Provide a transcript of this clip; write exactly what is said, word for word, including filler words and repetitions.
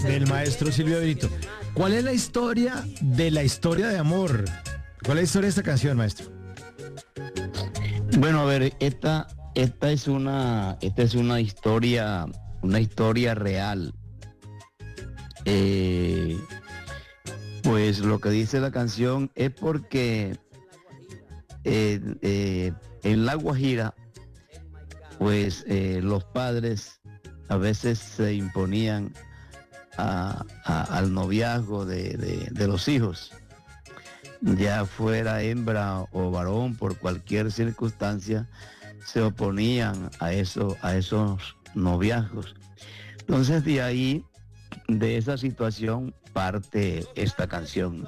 del maestro Silvio Brito. ¿Cuál es la historia de la historia de amor? ¿Cuál es la historia de esta canción, maestro? Bueno, a ver, esta, esta es una, esta es una historia, una historia real. Eh, pues lo que dice la canción es porque eh, eh, en La Guajira, pues eh, los padres a veces se imponían a, a, al noviazgo de, de, de los hijos, ya fuera hembra o varón, por cualquier circunstancia, se oponían a, eso, a esos noviazgos. Entonces de ahí, de esa situación, parte esta canción.